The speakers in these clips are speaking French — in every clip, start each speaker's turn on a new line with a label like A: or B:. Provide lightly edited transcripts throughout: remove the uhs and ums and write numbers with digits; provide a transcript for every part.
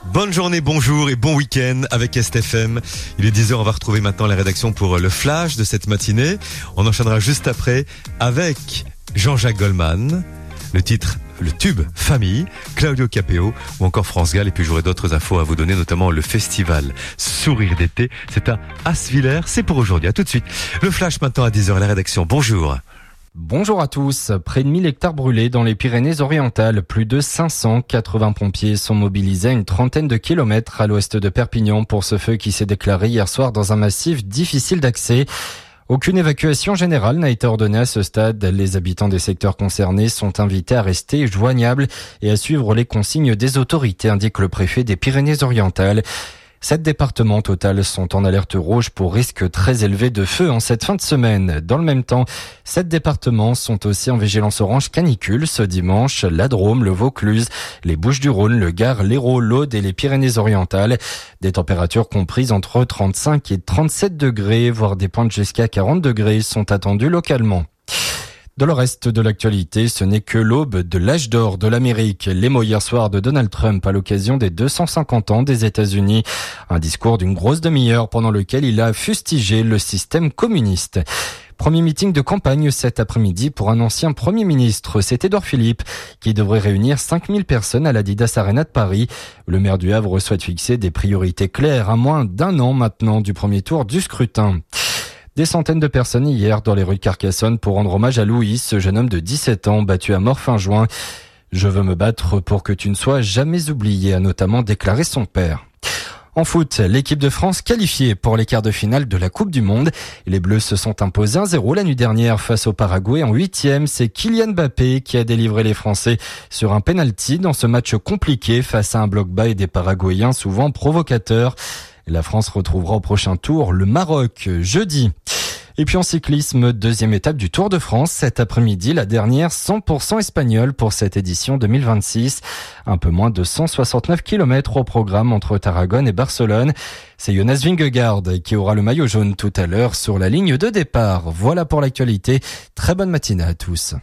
A: Bonne journée, bonjour et bon week-end avec STFM. Il est 10h, on va retrouver maintenant la rédaction pour le flash de cette matinée. On enchaînera juste après avec Jean-Jacques Goldman, le tube Famille, Claudio Capéo ou encore France Gall. Et puis j'aurai d'autres infos à vous donner, notamment le festival Sourire d'été. C'est à Assevillers, c'est pour aujourd'hui. À tout de suite. Le flash maintenant à 10h, la rédaction. Bonjour.
B: Bonjour à tous. Près de 1000 hectares brûlés dans les Pyrénées-Orientales. Plus de 580 pompiers sont mobilisés à une trentaine de kilomètres à l'ouest de Perpignan pour ce feu qui s'est déclaré hier soir dans un massif difficile d'accès. Aucune évacuation générale n'a été ordonnée à ce stade. Les habitants des secteurs concernés sont invités à rester joignables et à suivre les consignes des autorités, indique le préfet des Pyrénées-Orientales. 7 départements au total sont en alerte rouge pour risque très élevé de feu en cette fin de semaine. Dans le même temps, 7 départements sont aussi en vigilance orange canicule ce dimanche. La Drôme, le Vaucluse, les Bouches-du-Rhône, le Gard, l'Hérault, l'Aude et les Pyrénées-Orientales. Des températures comprises entre 35 et 37 degrés, voire des pointes jusqu'à 40 degrés sont attendues localement. Dans le reste de l'actualité, ce n'est que l'aube de l'âge d'or de l'Amérique. Les mots hier soir de Donald Trump à l'occasion des 250 ans des États-Unis. Un discours d'une grosse demi-heure pendant lequel il a fustigé le système communiste. Premier meeting de campagne cet après-midi pour un ancien Premier ministre, c'est Édouard Philippe, qui devrait réunir 5000 personnes à l'Adidas Arena de Paris. Le maire du Havre souhaite fixer des priorités claires à moins d'un an maintenant du premier tour du scrutin. Des centaines de personnes hier dans les rues de Carcassonne pour rendre hommage à Louis, ce jeune homme de 17 ans battu à mort fin juin. « Je veux me battre pour que tu ne sois jamais oublié », a notamment déclaré son père. En foot, l'équipe de France qualifiée pour les quarts de finale de la Coupe du Monde. Les Bleus se sont imposés 1-0 la nuit dernière face au Paraguay en 8e. C'est Kylian Mbappé qui a délivré les Français sur un penalty dans ce match compliqué face à un bloc bas et des Paraguayens souvent provocateurs. La France retrouvera au prochain tour le Maroc jeudi. Et puis en cyclisme, deuxième étape du Tour de France cet après-midi, la dernière 100% espagnole pour cette édition 2026. Un peu moins de 169 km au programme entre Tarragone et Barcelone. C'est Jonas Vingegaard qui aura le maillot jaune tout à l'heure sur la ligne de départ. Voilà pour l'actualité. Très bonne matinée à tous.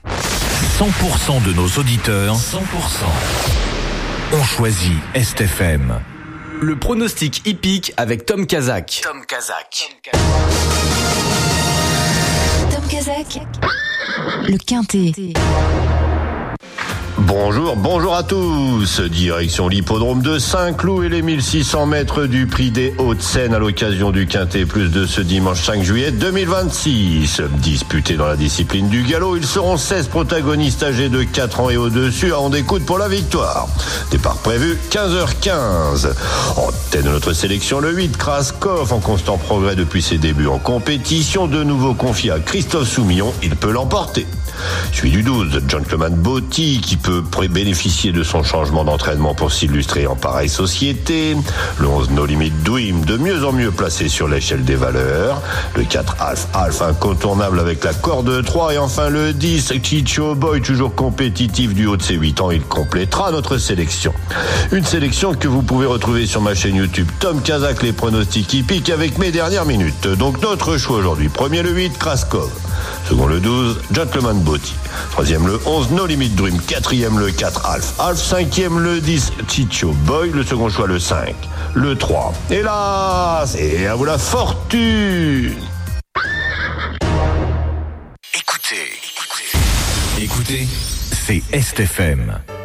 C: 100% de nos auditeurs, 100% ont choisi STFM.
D: Le pronostic hippique avec Tom Kazak.
E: Tom Kazak, le Quintet.
F: Bonjour à tous. Direction l'hippodrome de Saint-Cloud et les 1600 mètres du prix des Hauts-de-Seine à l'occasion du Quintet Plus de ce dimanche 5 juillet 2026. Disputés dans la discipline du galop, ils seront 16 protagonistes âgés de 4 ans et au-dessus à rendre écoute pour la victoire. Départ prévu 15h15. En tête de notre sélection, le 8 Kraskov, en constant progrès depuis ses débuts en compétition, de nouveau confié à Christophe Soumillon, il peut l'emporter. Suivi du 12, Gentleman Botti, qui peut bénéficier de son changement d'entraînement pour s'illustrer en pareille société. Le 11 No Limit Dream, de mieux en mieux placé sur l'échelle des valeurs. Le 4 Alf incontournable avec la corde 3. Et enfin le 10 Chicho Boy, toujours compétitif du haut de ses 8 ans. Il complétera notre sélection. Une sélection que vous pouvez retrouver sur ma chaîne YouTube Tom Kazak, les pronostics hippiques avec mes dernières minutes. Donc notre choix aujourd'hui. Premier le 8 Kraskov. Second le 12 Gentleman Botti. Troisième le 11 No Limit Dream. Quatrième le 4 Alf. Cinquième le 10 Chicho Boy. Le second choix le 5. Le 3. Hélas, et à vous la fortune.
C: Écoutez, c'est STFM.